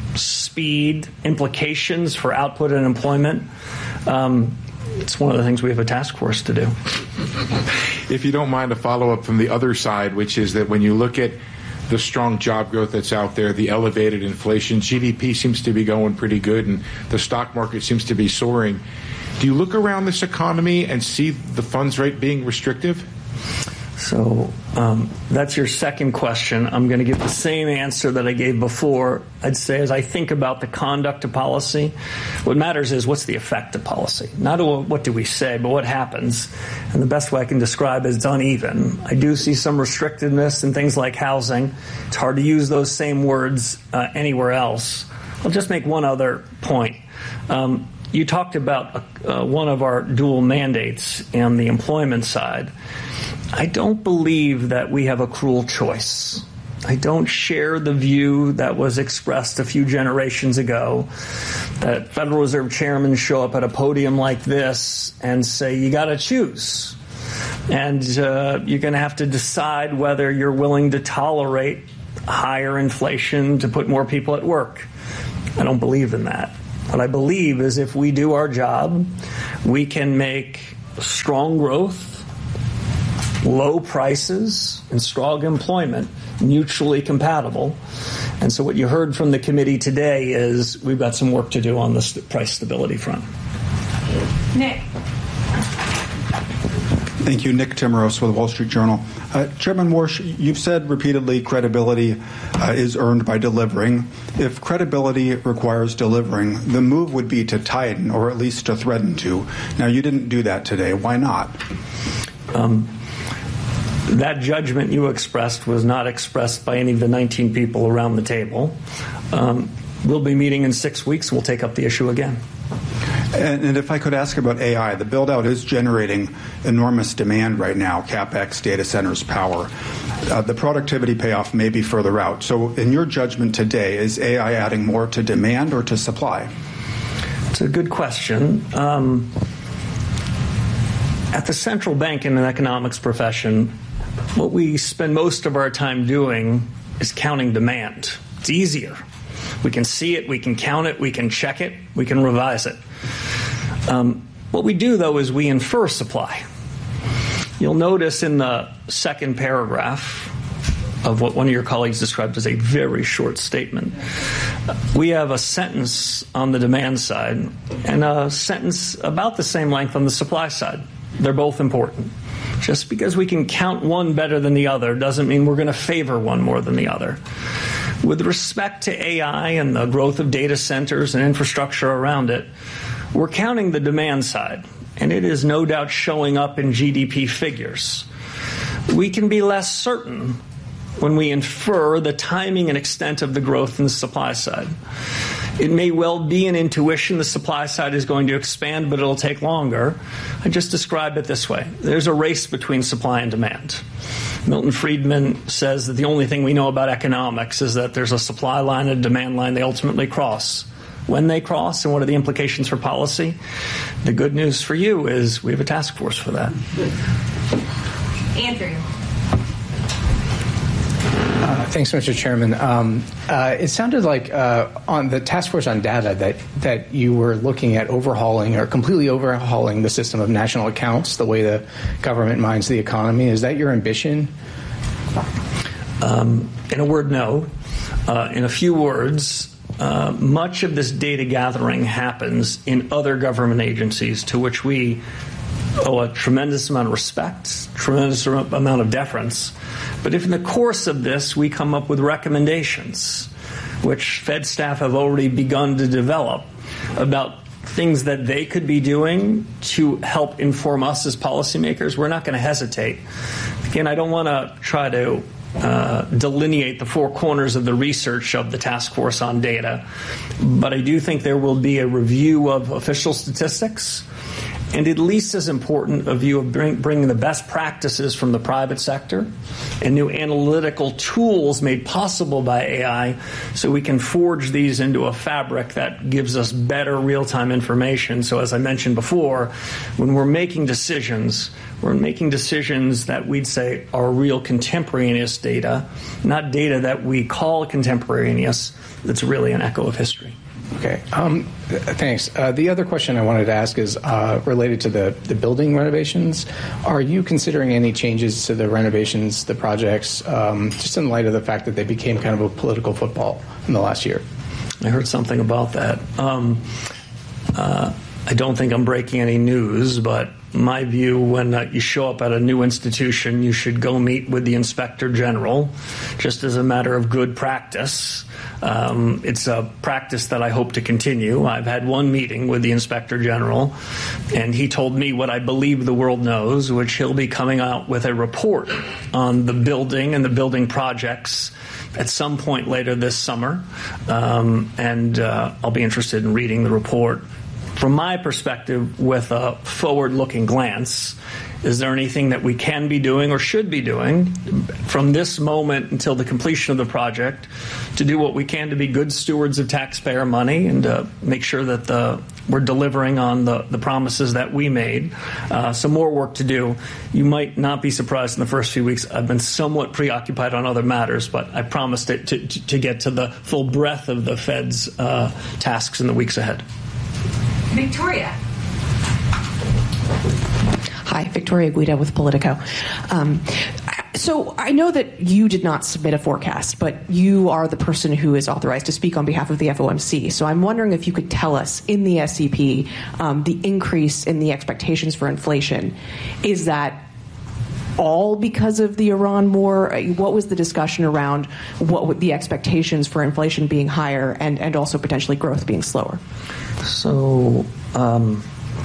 speed, implications for output and employment, um, it's one of the things we have a task force to do. If you don't mind, a follow-up from the other side, which is that when you look at the strong job growth that's out there, the elevated inflation, G D P seems to be going pretty good, and the stock market seems to be soaring. Do you look around this economy and see the funds rate being restrictive? So um, that's your second question. I'm going to give the same answer that I gave before. I'd say as I think about the conduct of policy, what matters is what's the effect of policy. Not what do we say, but what happens. And the best way I can describe it is it's uneven. I do see some restrictiveness in things like housing. It's hard to use those same words uh, anywhere else. I'll just make one other point. Um, you talked about uh, one of our dual mandates on the employment side. I don't believe that we have a cruel choice. I don't share the view that was expressed a few generations ago that Federal Reserve chairmen show up at a podium like this and say, you got to choose. And uh, you're going to have to decide whether you're willing to tolerate higher inflation to put more people at work. I don't believe in that. What I believe is if we do our job, we can make strong growth, low prices, and strong employment mutually compatible. And so what you heard from the committee today is we've got some work to do on the st- price stability front. Nick. Thank you. Nick Timmeros with the Wall Street Journal. Uh, Chairman Warsh, you've said repeatedly credibility uh, is earned by delivering. If credibility requires delivering, the move would be to tighten or at least to threaten to. Now, you didn't do that today. Why not? Um, that judgment you expressed was not expressed by any of the nineteen people around the table. Um, we'll be meeting in six weeks. We'll take up the issue again. And, and if I could ask about A I, the build-out is generating enormous demand right now, CapEx, data centers, power. Uh, the productivity payoff may be further out. So in your judgment today, is A I adding more to demand or to supply? It's a good question. Um, at the central bank in an economics profession, what we spend most of our time doing is counting demand. It's easier. We can see it, we can count it, we can check it, we can revise it. Um, what we do, though, is we infer supply. You'll notice in the second paragraph of what one of your colleagues described as a very short statement, we have a sentence on the demand side and a sentence about the same length on the supply side. They're both important. Just because we can count one better than the other doesn't mean we're going to favor one more than the other. With respect to A I and the growth of data centers and infrastructure around it, we're counting the demand side, and it is no doubt showing up in G D P figures. We can be less certain when we infer the timing and extent of the growth in the supply side. It may well be an intuition the supply side is going to expand, but it'll take longer. I just describe it this way. There's a race between supply and demand. Milton Friedman says that the only thing we know about economics is that there's a supply line and a demand line they ultimately cross. When they cross and what are the implications for policy? The good news for you is we have a task force for that. Andrew. Uh, thanks, Mister Chairman. Um, uh, it sounded like uh, on the task force on data that, that you were looking at overhauling or completely overhauling the system of national accounts, the way the government mines the economy. Is that your ambition? Um, in a word, no. Uh, in a few words, uh, much of this data gathering happens in other government agencies to which we owe a tremendous amount of respect, tremendous amount of deference. But if in the course of this we come up with recommendations, which Fed staff have already begun to develop, about things that they could be doing to help inform us as policymakers, we're not going to hesitate. Again, I don't want to try to uh, delineate the four corners of the research of the task force on data, but I do think there will be a review of official statistics, and at least as important, a view of bring, bringing the best practices from the private sector and new analytical tools made possible by A I so we can forge these into a fabric that gives us better real-time information. So as I mentioned before, when we're making decisions, we're making decisions that we'd say are real contemporaneous data, not data that we call contemporaneous that's really an echo of history. Okay, um, thanks. Uh, the other question I wanted to ask is uh, related to the, the building renovations. Are you considering any changes to the renovations, the projects, um, just in light of the fact that they became kind of a political football in the last year? I heard something about that. Um, uh, I don't think I'm breaking any news, but my view, when uh, you show up at a new institution, you should go meet with the Inspector General, just as a matter of good practice. Um, it's a practice that I hope to continue. I've had one meeting with the Inspector General, and he told me what I believe the world knows, which he'll be coming out with a report on the building and the building projects at some point later this summer. Um, and uh, I'll be interested in reading the report from my perspective, with a forward-looking glance, is there anything that we can be doing or should be doing from this moment until the completion of the project to do what we can to be good stewards of taxpayer money and uh, make sure that the, we're delivering on the, the promises that we made? Uh, some more work to do. You might not be surprised in the first few weeks. I've been somewhat preoccupied on other matters, but I promised it to, to, to get to the full breadth of the Fed's uh, tasks in the weeks ahead. Victoria. Hi, Victoria Guida with Politico. Um, so I know that you did not submit a forecast, but you are the person who is authorized to speak on behalf of the F O M C. So I'm wondering if you could tell us in the S E P um, the increase in the expectations for inflation. Is that all because of the Iran war? What was the discussion around what would the expectations for inflation being higher and, and also potentially growth being slower? So um,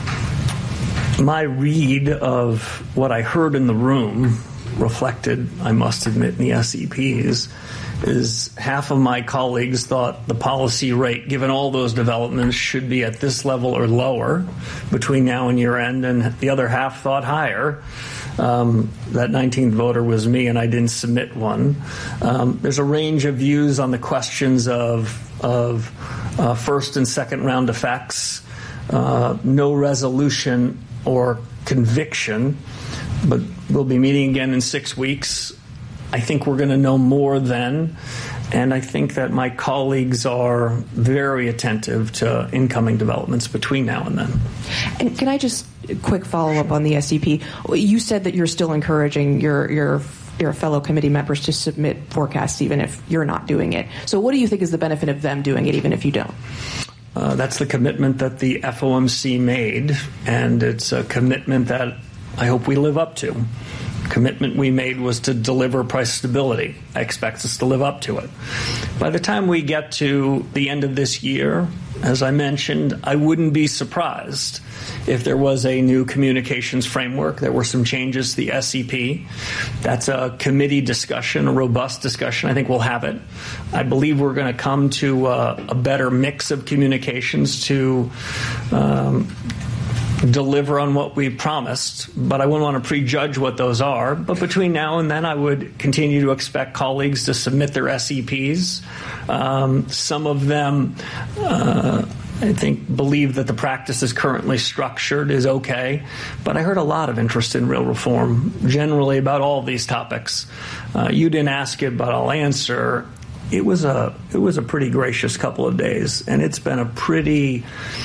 my read of what I heard in the room reflected, I must admit, in the S E Ps, is half of my colleagues thought the policy rate, given all those developments, should be at this level or lower between now and year end, and the other half thought higher. Um, that nineteenth voter was me, and I didn't submit one. Um, there's a range of views on the questions of of uh, first and second round effects, uh, no resolution or conviction, but we'll be meeting again in six weeks. I think we're going to know more then, and I think that my colleagues are very attentive to incoming developments between now and then. And can I just quick follow up on the S E P? You said that you're still encouraging your your your fellow committee members to submit forecasts even if you're not doing it. So what do you think is the benefit of them doing it even if you don't? Uh, that's the commitment that the F O M C made, and it's a commitment that I hope we live up to. Commitment we made was to deliver price stability. I expect us to live up to it. By the time we get to the end of this year, as I mentioned, I wouldn't be surprised if there was a new communications framework. There were some changes to the S E P. That's a committee discussion, a robust discussion. I think we'll have it. I believe we're going to come to a, a better mix of communications to um, deliver on what we promised, but I wouldn't want to prejudge what those are. But between now and then, I would continue to expect colleagues to submit their S E Ps. Um, some of them, uh, I think, believe that the practice is currently structured is okay. But I heard a lot of interest in real reform, generally about all of these topics. Uh, you didn't ask it, but I'll answer. It was a it was a pretty gracious couple of days, and it's been a pretty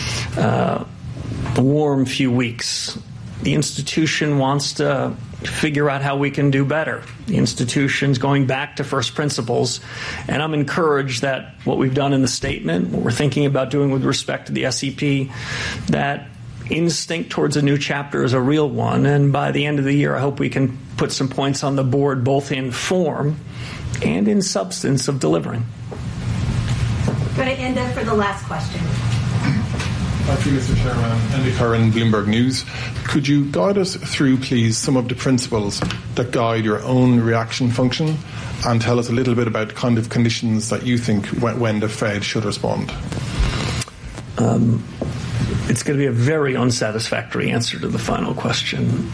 Uh, A warm few weeks. The institution wants to figure out how we can do better. The institution's going back to first principles, and I'm encouraged that what we've done in the statement, what we're thinking about doing with respect to the S E P, that instinct towards a new chapter is a real one, and by the end of the year I hope we can put some points on the board both in form and in substance of delivering. Go to Enda for the last question. Thank you, Mister Chairman. Andy Curran, Bloomberg News. Could you guide us through, please, some of the principles that guide your own reaction function, and tell us a little bit about the kind of conditions that you think when, when the Fed should respond? Um, it's going to be a very unsatisfactory answer to the final question.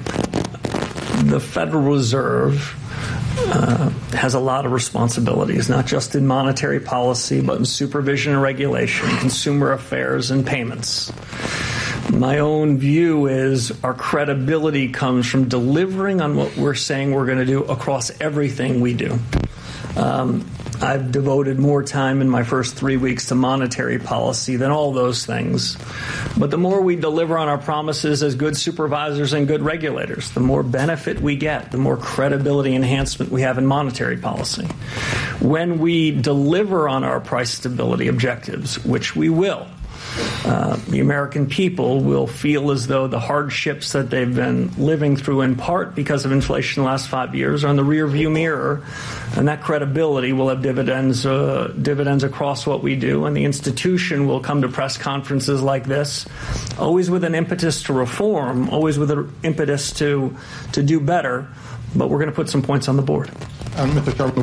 The Federal Reserve Uh, has a lot of responsibilities, not just in monetary policy, but in supervision and regulation, consumer affairs, and payments. My own view is our credibility comes from delivering on what we're saying we're going to do across everything we do. Um, I've devoted more time in my first three weeks to monetary policy than all those things. But the more we deliver on our promises as good supervisors and good regulators, the more benefit we get, the more credibility enhancement we have in monetary policy. When we deliver on our price stability objectives, which we will, Uh, the American people will feel as though the hardships that they've been living through, in part because of inflation the last five years, are in the rearview mirror, and that credibility will have dividends uh, dividends across what we do, and the institution will come to press conferences like this, always with an impetus to reform, always with an impetus to to do better, but we're going to put some points on the board. And Mister Chairman,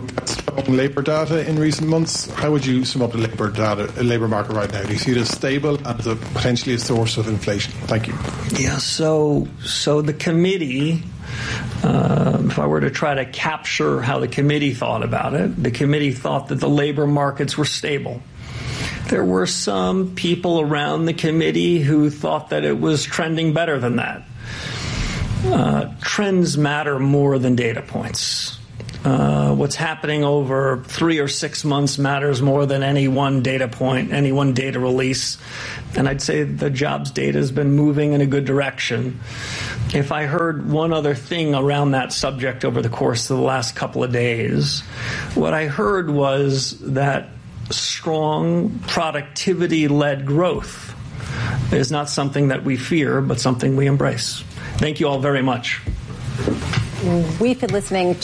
strong labour data in recent months. How would you sum up the labour data, uh, labour market right now? Do you see it as stable and as a potentially a source of inflation? Thank you. Yeah. So, so the committee. Uh, if I were to try to capture how the committee thought about it, the committee thought that the labor markets were stable. There were some people around the committee who thought that it was trending better than that. Uh, trends matter more than data points. Uh, what's happening over three or six months matters more than any one data point, any one data release. And I'd say the jobs data has been moving in a good direction. If I heard one other thing around that subject over the course of the last couple of days, what I heard was that strong productivity-led growth is not something that we fear, but something we embrace. Thank you all very much. We've been listening